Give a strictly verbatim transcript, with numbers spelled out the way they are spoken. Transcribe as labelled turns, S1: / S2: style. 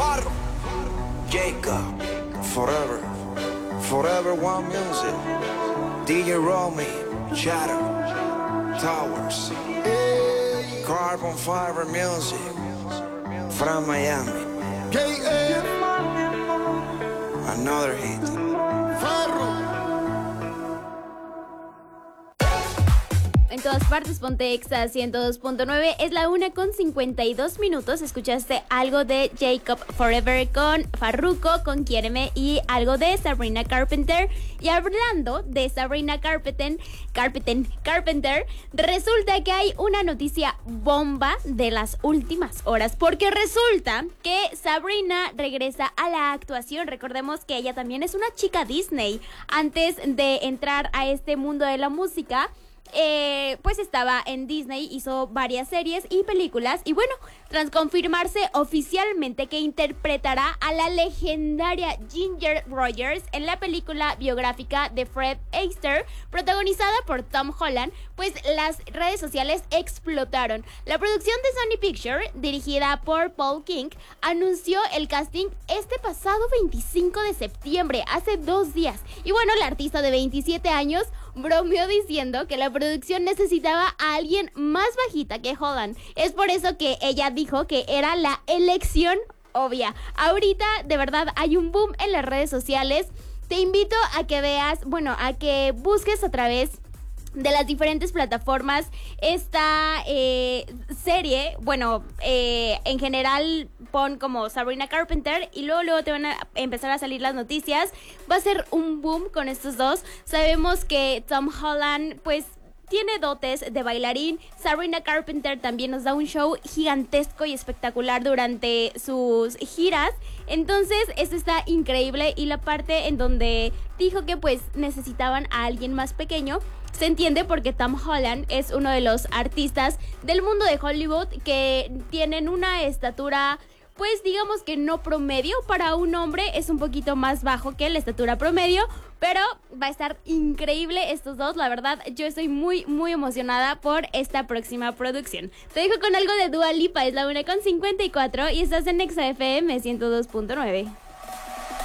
S1: Farro, Jacob, Forever, Forever One Music, D J Romy, Shadow, Towers, Carbon Fiber Music, from Miami, another hit.
S2: En todas partes, ponte Exa ciento dos punto nueve. Es la una con cincuenta y dos minutos. Escuchaste algo de Jacob Forever con Farruko, con Quiéreme, y algo de Sabrina Carpenter. Y hablando de Sabrina Carpenter, Carpenter, Carpenter, resulta que hay una noticia bomba de las últimas horas. Porque resulta que Sabrina regresa a la actuación. Recordemos que ella también es una chica Disney. Antes de entrar a este mundo de la música, Eh, pues estaba en Disney, hizo varias series y películas. Y bueno, tras confirmarse oficialmente que interpretará a la legendaria Ginger Rogers en la película biográfica de Fred Astaire, protagonizada por Tom Holland, pues las redes sociales explotaron. La producción de Sony Pictures, dirigida por Paul King, anunció el casting este pasado veinticinco de septiembre, hace dos días. Y bueno, la artista de veintisiete años bromeó diciendo que la producción necesitaba a alguien más bajita que Holland. Es por eso que ella dijo que era la elección obvia. Ahorita, de verdad, hay un boom en las redes sociales. Te invito a que veas, bueno, a que busques a través de las diferentes plataformas esta eh, serie. Bueno, eh, en general pon como Sabrina Carpenter y luego luego te van a empezar a salir las noticias. Va a ser un boom con estos dos. Sabemos que Tom Holland pues tiene dotes de bailarín. Sabrina Carpenter también nos da un show gigantesco y espectacular durante sus giras. Entonces, esto está increíble. Y la parte en donde dijo que pues necesitaban a alguien más pequeño, se entiende porque Tom Holland es uno de los artistas del mundo de Hollywood que tienen una estatura, pues digamos que no promedio. Para un hombre es un poquito más bajo que la estatura promedio, pero va a estar increíble estos dos. La verdad, yo estoy muy, muy emocionada por esta próxima producción. Te dejo con algo de Dua Lipa. Es la una con cincuenta y cuatro y estás en Exa F M ciento dos punto nueve.